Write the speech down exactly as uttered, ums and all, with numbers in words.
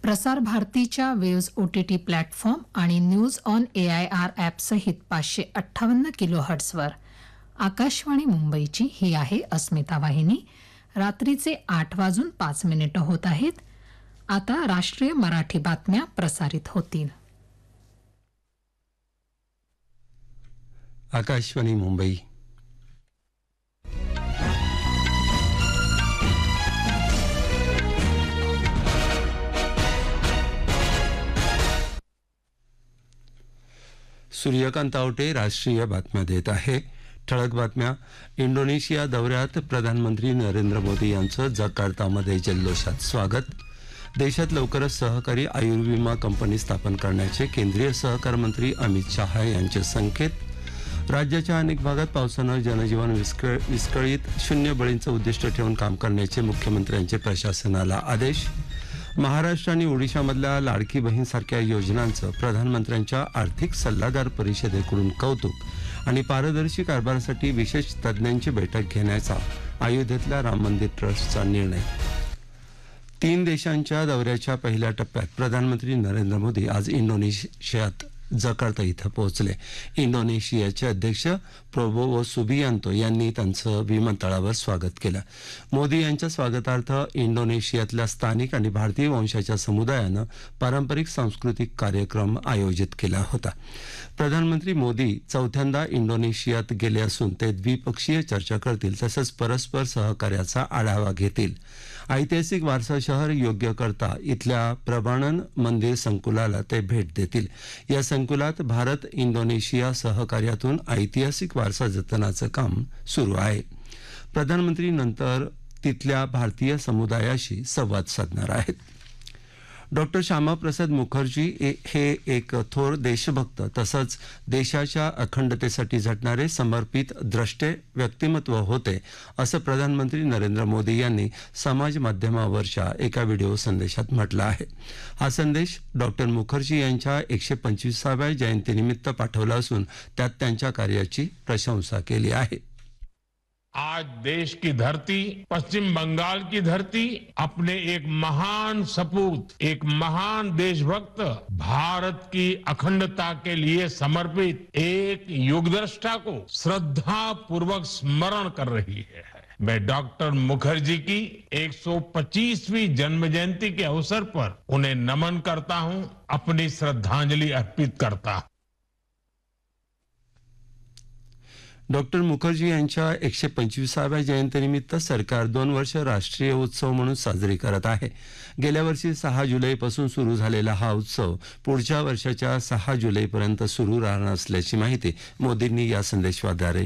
प्रसार भारतीच्या waves O T T platform आणि news on A I R ॲपसहित पाचशे अठ्ठावन्न किलो हर्ट्सवर आकाशवाणी मुंबईची ही आहे अस्मिता वाहिनी. रात्रीचे आठ वाजून पाच मिनिटं होत आहेत. आता राष्ट्रीय मराठी बातम्या प्रसारित होतील. आकाशवाणी मुंबई. सूर्यकांत आवटे राष्ट्रीय बातम्या देत आहे. ठळक बातम्या. इंडोनेशिया दौऱ्यात प्रधानमंत्री नरेंद्र मोदी यांचं जकार्तामध्ये जल्लोषात स्वागत. देशात लवकरच सहकारी आयुर्विमा कंपनी स्थापन करण्याचे केंद्रीय सहकार मंत्री अमित शहा यांचे संकेत. राज्याच्या अनेक भागात पावसानं जनजीवन विस्कळ विस्कळीत शून्य बळींचं उद्दिष्ट ठेवून काम करण्याचे मुख्यमंत्र्यांचे प्रशासनाला आदेश. महाराष्ट्र आणि ओडिशामधल्या लाडकी बहीणसारख्या योजनांचं प्रधानमंत्र्यांच्या आर्थिक सल्लागार परिषदेकडून कौतुक आणि पारदर्शी कारभारासाठी विशेष तज्ज्ञांची बैठक घेण्याचा अयोध्येतल्या राम मंदिर ट्रस्टचा निर्णय. तीन देशांच्या दौऱ्याच्या पहिल्या टप्प्यात प्रधानमंत्री नरेंद्र मोदी आज इंडोनेशियात जकार्ता इथं पोहोचले. इंडोनेशियाचे अध्यक्ष प्रोबोवो सुबियांतो यांनी त्यांचं विमानतळावर स्वागत केलं. मोदी यांच्या स्वागतार्थ इंडोनेशियातल्या स्थानिक आणि भारतीय वंशाच्या समुदायानं पारंपरिक सांस्कृतिक कार्यक्रम आयोजित केला होता. प्रधानमंत्री मोदी चौथ्यांदा इंडोनेशियात गेले असून ते द्विपक्षीय चर्चा करतील तसंच परस्पर सहकार्याचा आढावा घेतील. ऐतिहासिक वारसा शहर योग्यकर्ता इथल्या प्रभाणन मंदिर संकुलाला ते भेट देतील. या संकुलात भारत इंडोनेशिया सहकार्यातून ऐतिहासिक वारसा जतनाचं काम सुरू आहे. प्रधानमंत्री नंतर तिथल्या भारतीय समुदायाशी संवाद साधणार आहेत. डॉक्टर श्यामाप्रसाद मुखर्जी हे एक थोर देशभक्त तसंच देशाच्या अखंडतेसाठी झटणारे समर्पित द्रष्टे व्यक्तिमत्व होते असं प्रधानमंत्री नरेंद्र मोदी यांनी समाज माध्यमावरच्या एका व्हिडिओ संदेशात म्हटलं आहे. हा संदेश डॉक्टर मुखर्जी यांच्या एकशे पंचवीसाव्या जयंतीनिमित्त पाठवला असून त्यात त्यांच्या कार्याची प्रशंसा केली आहे. आज देश की धरती, पश्चिम बंगाल की धरती अपने एक महान सपूत, एक महान देशभक्त, भारत की अखंडता के लिए समर्पित एक युगदृष्टा को श्रद्धा पूर्वक स्मरण कर रही है. मैं डॉक्टर मुखर्जी की एक सौ पच्चीसवीं जन्म जयंती के अवसर पर उन्हें नमन करता हूं, अपनी श्रद्धांजलि अर्पित करता हूं. डॉक्टर मुखर्जी यांच्या एकशे पंचवीसाव्या जयंतीनिमित्त सरकार दोन वर्ष राष्ट्रीय उत्सव म्हणून साजरी करत आहे. गेल्या वर्षी सहा जुलैपासून सुरू झालेला हा उत्सव पुढच्या वर्षाच्या सहा जुलैपर्यंत सुरू राहणार असल्याची माहिती मोदींनी या संदेशाद्वारे